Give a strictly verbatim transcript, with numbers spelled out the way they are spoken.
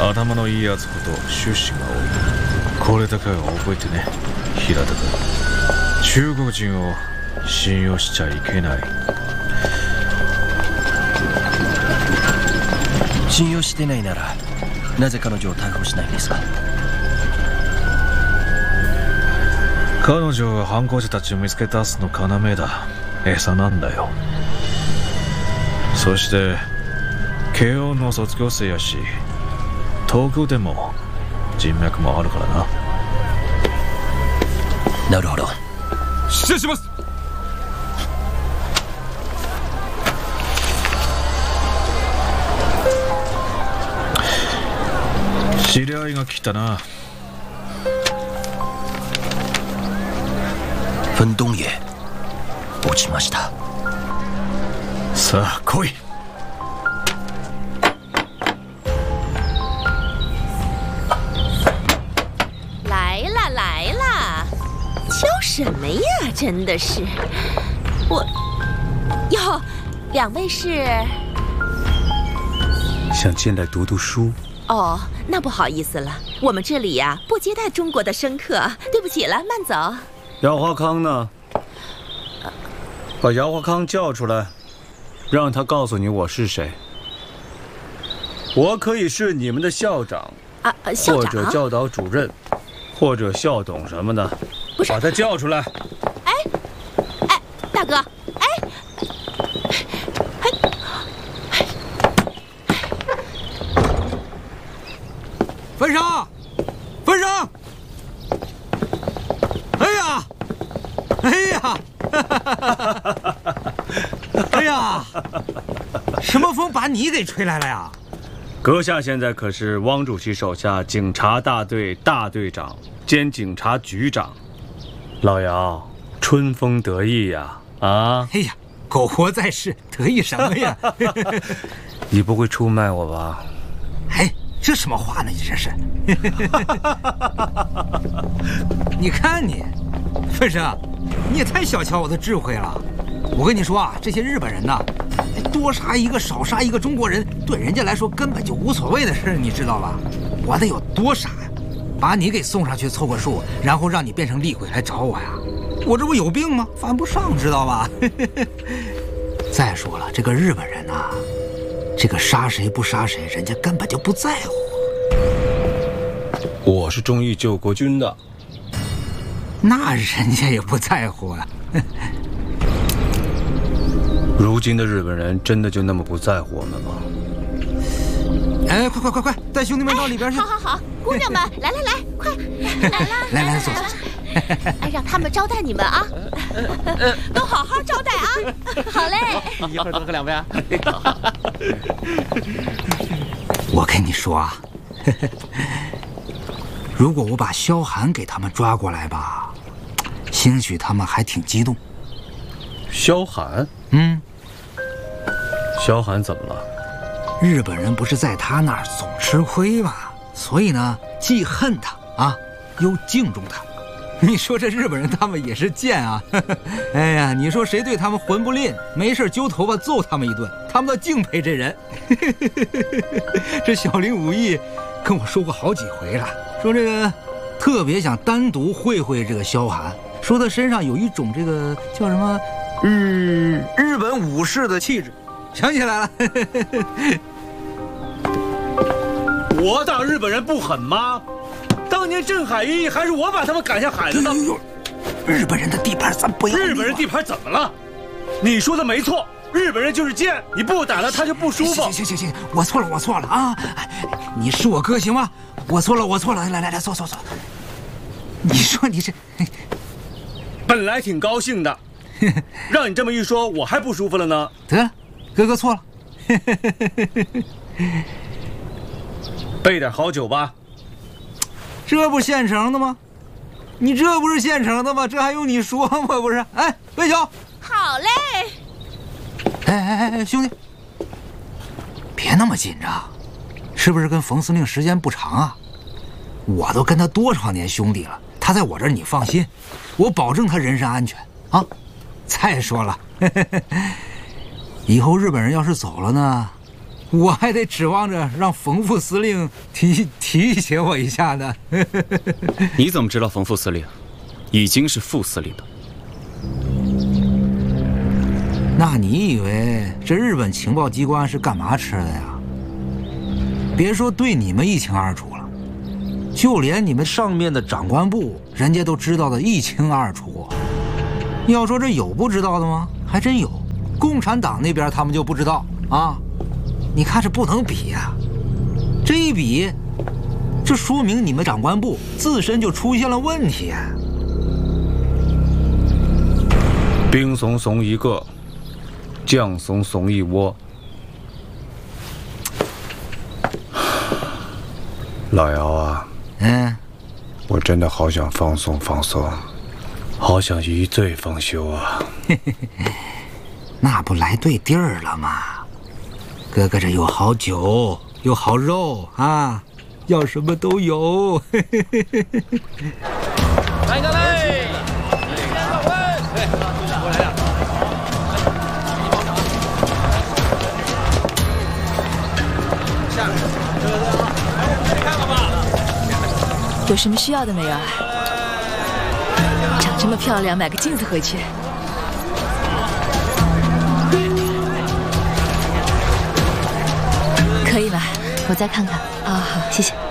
頭のいいやつほど出資が多い。これだけは覚えてね、平田君。中国人を信用しちゃいけない。 信用してないならなぜ彼女を逮捕しないんですか？ 彼女は犯行者たちを見つけ出すの要だ。餌なんだよ。そして慶応の卒業生やし、東京でも人脈もあるからな。 なるほど。 失礼します。 知り合いが来たな。 分東野落ちました。 さあ来い。 来啦来啦，教什么呀？真的是，我哟，两位是？ 想进来读读书。 哦，那不好意思了，我们这里呀不接待中国的生客，对不起了，慢走。 姚华康呢？把姚华康叫出来，让他告诉你我是谁。我可以是你们的校长啊，校长， 或者教导主任，或者校董什么的。 不是， 把他叫出来。 哎，哎，大哥，哎，哎， 分生，分生。哎呀，哎呀，哎呀，什么风把你给吹来了呀？ 阁下现在可是汪主席手下警察大队大队长兼警察局长，老姚，春风得意呀！啊！ 哎呀，苟活在世，得意什么呀？ 你不会出卖我吧？ 哎，这什么话呢？你这是？你看你，分生，你也太小瞧我的智慧了。我跟你说啊，这些日本人呐，多杀一个少杀一个中国人，对人家来说根本就无所谓的事，你知道吧？我得有多傻呀，把你给送上去凑个数，然后让你变成厉鬼来找我呀？我这不有病吗？犯不上，知道吧？再说了，这个日本人呐，这个杀谁不杀谁，人家根本就不在乎。 我是忠义救国军的， 那人家也不在乎啊。 如今的日本人真的就那么不在乎我们吗？ 哎，快快快快，带兄弟们到里边去！ 好好好，姑娘们，来来来，快来啦！ 来来坐坐坐。 哎，让他们招待你们啊，都好好招待啊。好嘞， 一会儿多喝两杯啊。 我跟你说啊，如果我把萧寒给他们抓过来吧，兴许他们还挺激动。 萧寒？ 嗯， 萧寒怎么了？ 日本人不是在他那儿总吃亏吗？所以呢，既恨他啊，又敬重他。你说这日本人他们也是贱啊！哎呀，你说谁对他们混不吝，没事揪头发揍他们一顿，他们倒敬佩这人。这小林武义跟我说过好几回了，说这个特别想单独会会这个萧寒，说他身上有一种这个叫什么日日本武士的气质。想起来了。 我打日本人不狠吗？当年镇海一役还是我把他们赶下海的呢。 日本人的地盘咱不要。 日本人地盘怎么了？你说的没错，日本人就是贱，你不打了他就不舒服。 行行行行，我错了我错了啊！你是我哥行吗？我错了我错了，来来来，坐坐坐。你说你这， 本来挺高兴的，让你这么一说，我还不舒服了呢。 得，哥哥错了。 备点好酒吧。 这不现成的吗？你这不是现成的吗？这还用你说吗？不是？哎，备酒。 好嘞。 哎哎哎，兄弟，别那么紧张，是不是跟冯司令时间不长啊？我都跟他多少年兄弟了，他在我这儿你放心，我保证他人身安全啊。再说了，以后日本人要是走了呢， 我还得指望着让冯副司令提提携我一下呢。 你怎么知道冯副司令已经是副司令了？ 那你以为这日本情报机关是干嘛吃的呀？别说对你们一清二楚了，就连你们上面的长官部，人家都知道的一清二楚。要说这有不知道的吗？还真有。共产党那边他们就不知道啊。你看这不能比呀、啊，这一比，这说明你们长官部自身就出现了问题啊。 兵怂怂一个，将怂怂一窝。老姚啊， 嗯， 我真的好想放松放松，好想一醉方休啊。 那不来对地儿了吗？哥哥这有好酒，有好肉啊，要什么都有。 来个嘞！ 有什么需要的没有啊？长这么漂亮，买个镜子回去。可以了，我再看看。啊、哦，好，谢谢。